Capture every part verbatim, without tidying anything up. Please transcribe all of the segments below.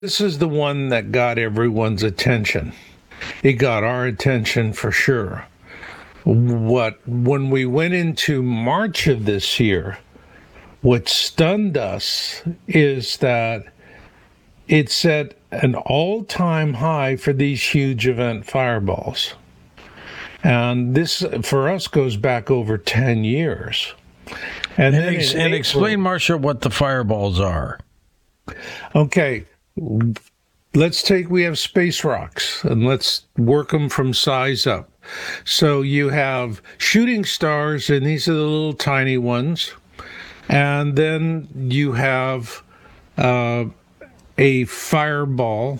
This is the one that got everyone's attention. It got our attention for sure. What when we went into March of this year, what stunned us is that it set an all-time high for these huge event fireballs. And this, for us, goes back over ten years. And, and, ex- and explain, Marshall, what the fireballs are. Okay, let's take, we have space rocks, and let's work them from size up. So you have shooting stars, and these are the little tiny ones. And then you have uh, a fireball.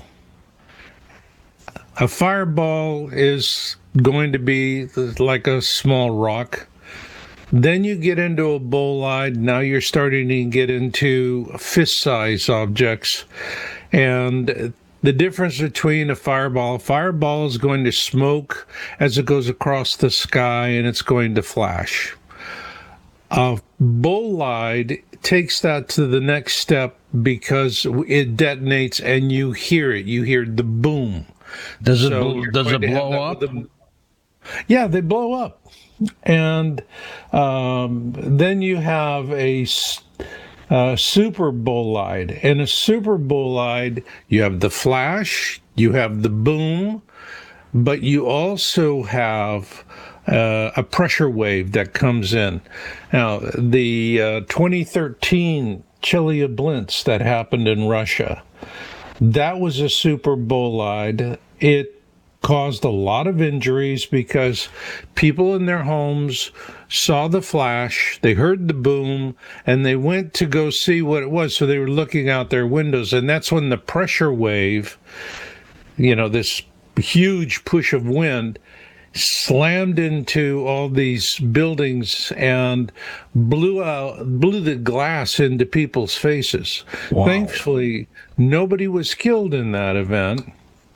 A fireball is going to be like a small rock. Then you get into a bolide. Now you're starting to get into fist-size objects. And the difference between a fireball, a fireball is going to smoke as it goes across the sky, and it's going to flash. A bolide takes that to the next step because it detonates and you hear it. You hear the boom. Does it, so does it blow up? The, yeah, they blow up. And um, then you have a uh, super bolide. And a super bolide, you have the flash, you have the boom, but you also have uh, a pressure wave that comes in. Now, the uh, twenty thirteen Chelyabinsk that happened in Russia, that was a super bolide. It caused a lot of injuries because people in their homes saw the flash, they heard the boom, and they went to go see what it was. So they were looking out their windows, and that's when the pressure wave, you know, this huge push of wind, slammed into all these buildings and blew out, blew the glass into people's faces. Wow. Thankfully, nobody was killed in that event.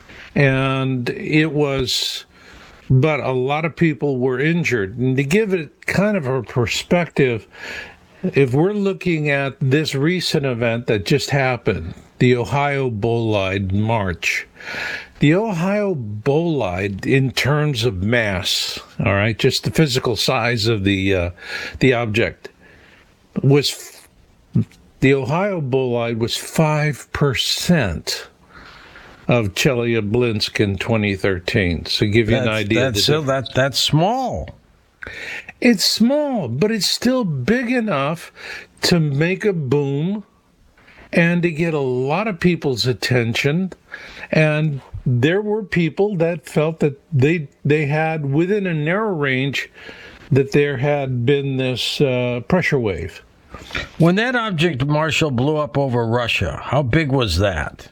And it was, but a lot of people were injured. And to give it kind of a perspective, if we're looking at this recent event that just happened, the Ohio Bolide March, the Ohio Bolide, in terms of mass, all right, just the physical size of the uh, the object, was, the Ohio Bolide was five percent of Chelyabinsk in twenty thirteen. So give you that's, an idea. That's still that that's small. It's small, but it's still big enough to make a boom and to get a lot of people's attention. And there were people that felt that they they had within a narrow range that there had been this uh, pressure wave. When that object, Marshall, blew up over Russia, how big was that?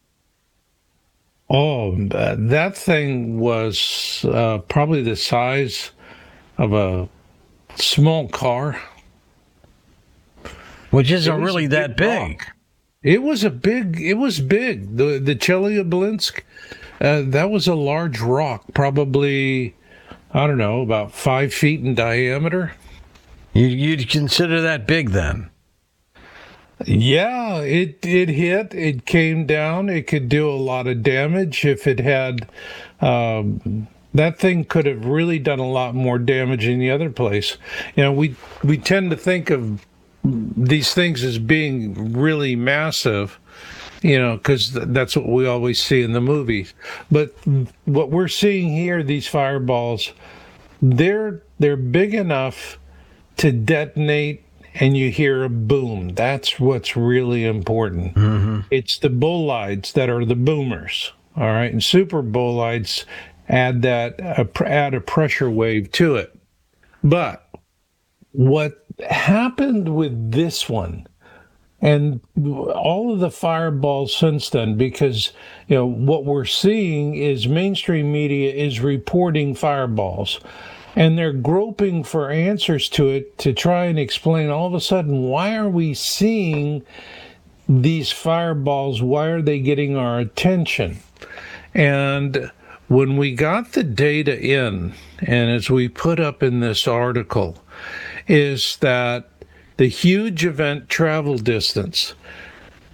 Oh, that thing was uh, probably the size of a small car. Which isn't really that big. Rock. It was a big, it was big. The the Chelyabinsk, uh, that was a large rock, probably, I don't know, about five feet in diameter. You, you'd consider that big then? Yeah, it it hit. It came down. It could do a lot of damage if it had. Um, that thing could have really done a lot more damage in the other place. You know, we we tend to think of these things as being really massive, you know, because that's what we always see in the movies. But what we're seeing here, these fireballs, they're they're big enough to detonate. And you hear a boom. That's what's really important. Mm-hmm. It's the bolides that are the boomers, all right? And super bolides add that, uh, add a pressure wave to it. But what happened with this one, and all of the fireballs since then, because, you know, what we're seeing is mainstream media is reporting fireballs. And they're groping for answers to it to try and explain all of a sudden, why are we seeing these fireballs? Why are they getting our attention? And when we got the data in, and as we put up in this article, is that the huge event travel distance